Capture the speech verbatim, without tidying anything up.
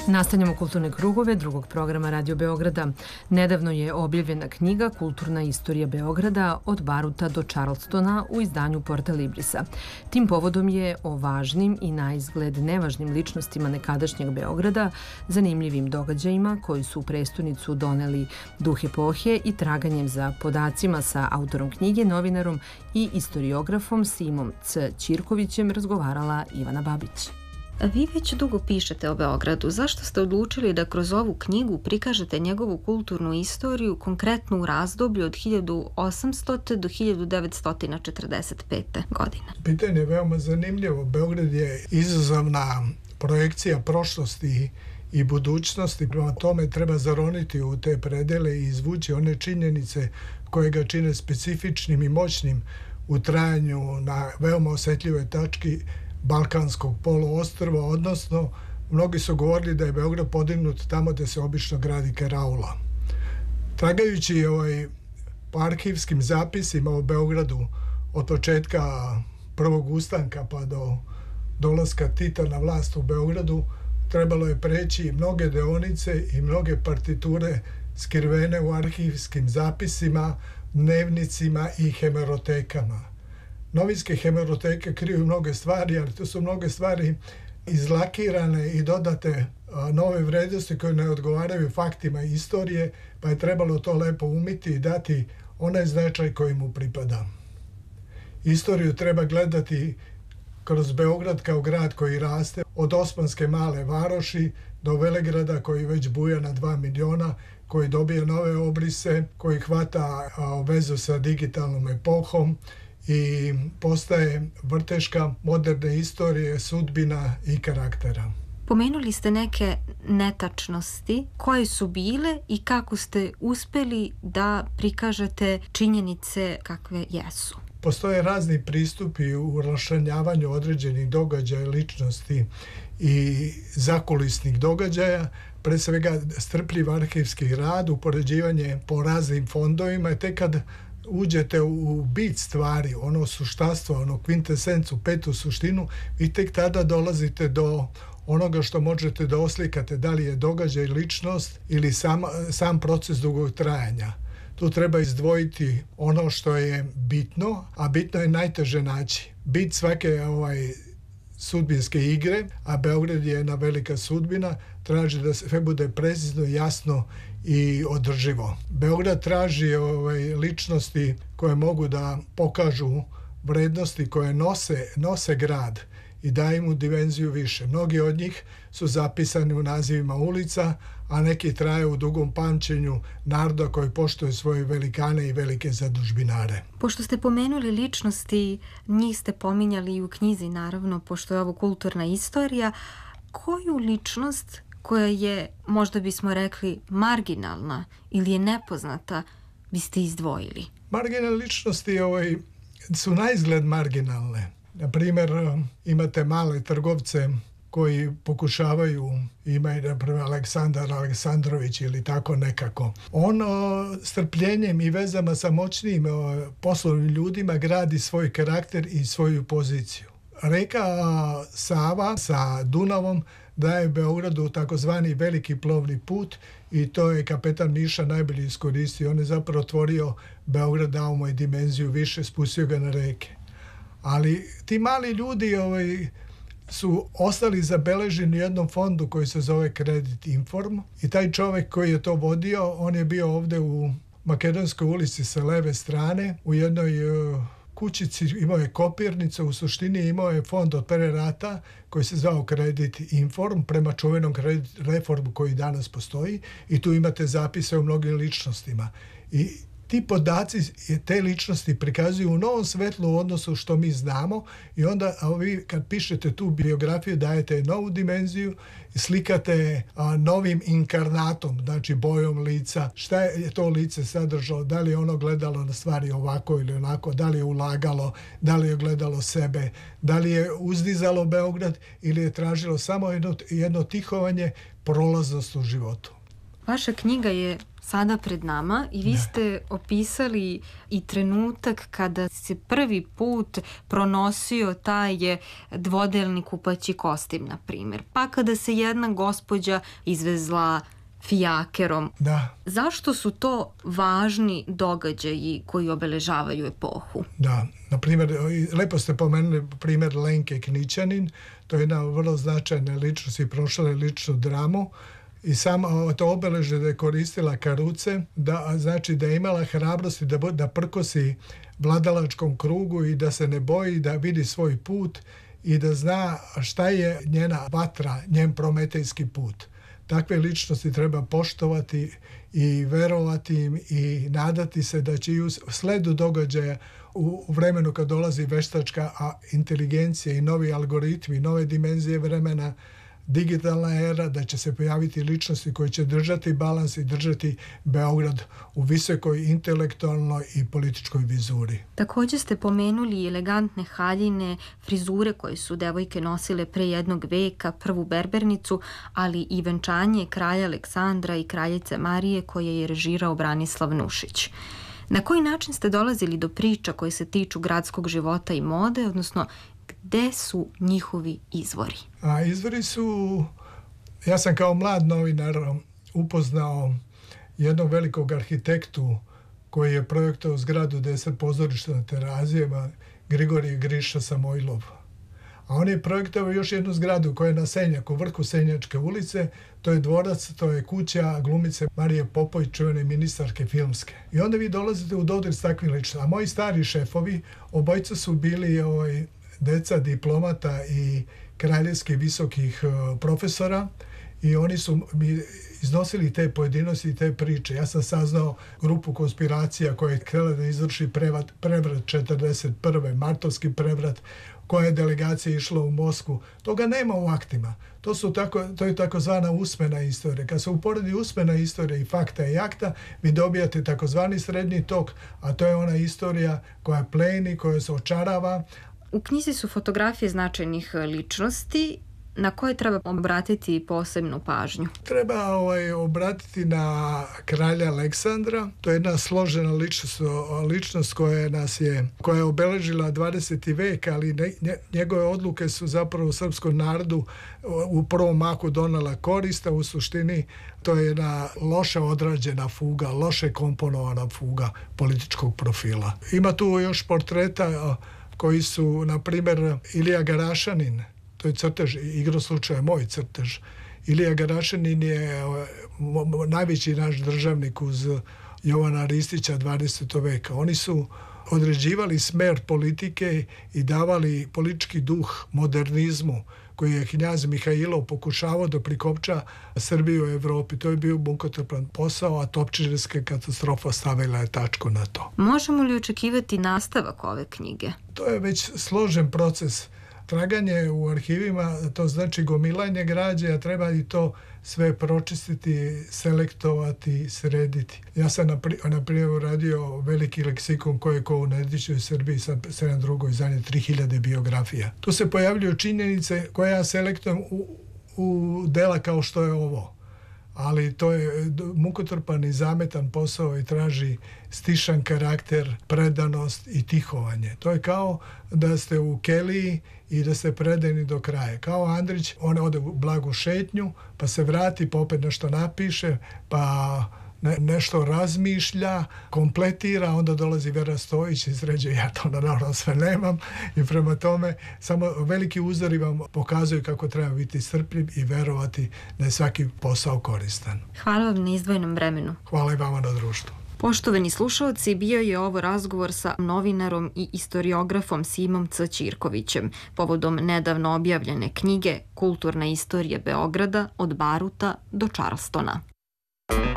Nastavljamo kulturne krugove drugog programa Radio Beograda. Nedavno je objavljena knjiga Kulturna istorija Beograda od Baruta do Charlestona u izdanju Porta Librisa. Tim povodom je o važnim i na izgled nevažnim ličnostima nekadašnjeg Beograda, zanimljivim događajima koji su u prestonicu doneli duh epohe i traganjem za podacima sa autorom knjige, novinarom i istoriografom Simom C. Ćirkovićem razgovarala Ivana Babić. Vi već dugo pišete o Beogradu. Zašto ste odlučili da kroz ovu knjigu prikažete njegovu kulturnu istoriju, konkretno u razdoblju od hiljadu osamstote do hiljadu devetsto četrdeset pete. godine? Pitanje je veoma zanimljivo. Beograd je izazovna projekcija prošlosti i budućnosti. Prema tome treba zaroniti u te predele i izvući one činjenice koje ga čine specifičnim i moćnim u trajanju na veoma osjetljivoj tački Balkanskog poluostrva, odnosno mnogi su govorili da je Beograd podignut tamo gde se obično gradi karaula. Tragajući ovaj, po arhivskim zapisima o Beogradu od početka prvog ustanka pa do dolaska Tita na vlast u Beogradu, trebalo je preći mnoge deonice i mnoge partiture skrivene u arhivskim zapisima, dnevnicima i hemerotekama. Novinske hemeroteke kriju mnoge stvari, ali to su mnoge stvari izlakirane i dodate a, nove vrednosti koje ne odgovaraju faktima istorije, pa je trebalo to lepo umiti i dati onaj značaj koji mu pripada. Istoriju treba gledati kroz Beograd kao grad koji raste, od Osmanske male varoši do Velegrada koji već buja na dva miliona, koji dobija nove obrise, koji hvata a, vezu sa digitalnom epohom i postaje vrteška moderne istorije, sudbina i karaktera. Pomenuli ste neke netačnosti. Koje su bile i kako ste uspeli da prikažete činjenice kakve jesu? Postoje razni pristupi u raščlanjavanju određenih događaja, ličnosti i zakulisnih događaja. Pre svega strpljiv arhivski rad, upoređivanje po raznim fondovima, tek kad uđete u bit stvari, ono suštanstvo, ono kvintesencu, petu suštinu, i tek tada dolazite do onoga što možete da oslikate, da li je događaj, ličnost ili sam, sam proces dugog trajanja. Tu treba izdvojiti ono što je bitno, a bitno je najteže naći. Bit svake ovaj, sudbinske igre, a Beograd je jedna velika sudbina, traži da sve bude precizno, jasno i održivo. Beograd traži ovaj, ličnosti koje mogu da pokažu vrednosti koje nose, nose grad i daju mu dimenziju više. Mnogi od njih su zapisani u nazivima ulica, a neki traje u dugom pamćenju naroda koji poštuje svoje velikane i velike zadužbinare. Pošto ste pomenuli ličnosti, njih ste pominjali i u knjizi, naravno, pošto je ovo kulturna istorija, koju ličnost koja je, možda bismo rekli, marginalna ili je nepoznata, biste izdvojili? Marginalne ličnosti ovaj, su na izgled marginalne. Na primjer, imate male trgovce koji pokušavaju, imaju na primjer Aleksandar Aleksandrović ili tako nekako. On o, strpljenjem i vezama sa moćnim o, poslovnim ljudima gradi svoj karakter i svoju poziciju. Reka Sava sa Dunavom daje Beogradu takozvani veliki plovni put i to je kapetan Miša najbolje iskoristio. On je zapravo otvorio Beograd, dao mu je dimenziju više, spustio ga na reke. Ali ti mali ljudi ovaj, su ostali zabeleženi u jednom fondu koji se zove Kredit Inform i taj čovjek koji je to vodio, on je bio ovdje u Makedonskoj ulici sa leve strane, u jednoj uh, kućici, imao je kopirnicu, u suštini imao je fond od pererata koji se zvao Kredit Inform prema čuvenom kredit reformu koji danas postoji i tu imate zapise o mnogim ličnostima. I ti podaci te ličnosti prikazuju u novom svetlu u odnosu što mi znamo i onda a vi kad pišete tu biografiju dajete novu dimenziju i slikate a, novim inkarnatom, znači bojom lica, šta je to lice sadržalo, da li je ono gledalo na stvari ovako ili onako, da li je ulagalo, da li je gledalo sebe, da li je uzdizalo Beograd ili je tražilo samo jedno, jedno tihovanje, prolaznost u životu. Vaša knjiga je sada pred nama i vi ste opisali i trenutak kada se prvi put pronosio taj dvodelni kupaći kostim, na primjer. Pa kada se jedna gospođa izvezla fijakerom. Da. Zašto su to važni događaji koji obeležavaju epohu? Da, na primjer, lepo ste pomenuli primjer Lenke Knićanin, to je jedna vrlo značajna ličnost i prošla je ličnu dramu. I samo to obeležje da je koristila karuce, da, znači da je imala hrabrosti da, da prkosi vladalačkom krugu i da se ne boji, da vidi svoj put i da zna šta je njena vatra, njen prometejski put. Takve ličnosti treba poštovati i verovati im i nadati se da će i u sledu događaja u vremenu kad dolazi veštačka inteligencija i novi algoritmi, nove dimenzije vremena, digitalna era, da će se pojaviti ličnosti koje će držati balans i držati Beograd u visokoj intelektualnoj i političkoj vizuri. Također ste pomenuli elegantne haljine, frizure koje su devojke nosile pre jednog veka, prvu berbernicu, ali i venčanje kralja Aleksandra i kraljice Marije koje je režirao Branislav Nušić. Na koji način ste dolazili do priča koje se tiču gradskog života i mode, odnosno gde su njihovi izvori? A izvori su, ja sam kao mlad novinar upoznao jednog velikog arhitektu koji je projektao zgradu deset pozorišta na Terazijama, Grigorije Griša Samojlov. A on je projektao još jednu zgradu koja je na Senjaku, vrhu Senjačke ulice, to je dvorac, to je kuća glumice Marije Popović, čuvene ministarke filmske. I onda vi dolazite u dodir s takvim ličnostima. A moji stari šefovi, obojica su bili ovaj, deca diplomata i kraljevskih visokih profesora i oni su mi iznosili te pojedinosti i te priče. Ja sam saznao grupu konspiracija koja je htjela da izvrši prevrat, prevrat četrdeset prve martovski prevrat, koja je delegacija išla u Moskvu. Toga nema u aktima. To, su tako, to je takozvana usmena istorija. Kad se uporedi usmena istorija i fakta i akta, vi dobijate takozvani srednji tok, a to je ona istorija koja pleni, koja se očarava. U knjizi su fotografije značajnih ličnosti na koje treba obratiti posebnu pažnju. Treba ovaj, obratiti na kralja Aleksandra. To je jedna složena ličnost, ličnost koja nas je, koja je obeležila dvadeseti vek, ali ne, njegove odluke su zapravo srpskom narodu u prvom mahu donela korist, a u suštini to je jedna loše odrađena fuga, loše komponovana fuga političkog profila. Ima tu još portreta koji su, na primjer, Ilija Garašanin, to je crtež, igro slučaja moj crtež. Ilija Garašanin je najveći naš državnik uz Jovana Ristića dvadesetog veka. Oni su određivali smer politike i davali politički duh modernizmu koji je knjaz Mihajlov pokušavao da prikopča Srbiju u Evropi. To je bio mukotrpan posao, a Topčiderska katastrofa stavila je tačku na to. Možemo li očekivati nastavak ove knjige? To je već složen proces. Traganje u arhivima, to znači gomilanje građe, a treba i to sve pročistiti, selektovati, srediti. Ja sam na primjer uradio veliki leksikon koji je ko u Nediću Srbiji sa sedam drugoj zadnje tri hiljade biografija. Tu se pojavljuju činjenice koje ja selektujem u, u dela kao što je ovo. Ali to je mukotrpan i zametan posao i traži stišan karakter, predanost i tihovanje. To je kao da ste u keliji i da ste predani do kraja. Kao Andrić, on ode u blagu šetnju, pa se vrati, pa opet nešto napiše, pa ne, nešto razmišlja, kompletira, onda dolazi Vera Stojić i sređe, ja to naravno sve nemam i prema tome samo veliki uzori vam pokazuju kako treba biti strpljiv i verovati da je svaki posao koristan. Hvala vam na izdvojenom vremenu. Hvala i vama na društvu. Poštovani slušalci, bio je ovo razgovor sa novinarom i istoriografom Simom C. Ćirkovićem povodom nedavno objavljene knjige Kulturna istorija Beograda od Baruta do Charlestona.